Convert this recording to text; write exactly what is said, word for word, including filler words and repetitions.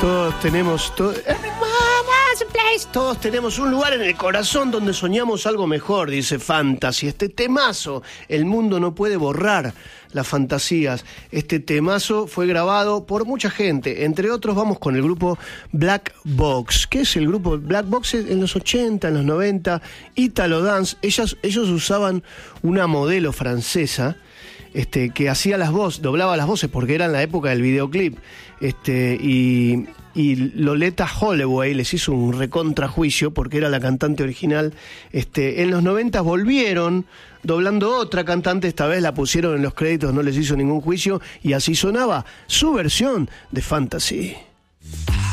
Todos tenemos... To- Todos tenemos un lugar en el corazón donde soñamos algo mejor, dice Fantasy. Este temazo, el mundo no puede borrar las fantasías. Este temazo fue grabado por mucha gente. Entre otros vamos con el grupo Black Box. ¿Qué es el grupo Black Box? En los ochenta, en los noventa, Italo Dance. Ellas, ellos usaban una modelo francesa este, que hacía las voces, doblaba las voces porque era en la época del videoclip. Este, y... y Loletta Holloway les hizo un recontrajuicio porque era la cantante original. Este, en los noventa volvieron doblando otra cantante, esta vez la pusieron en los créditos, no les hizo ningún juicio, y así sonaba su versión de Fantasy.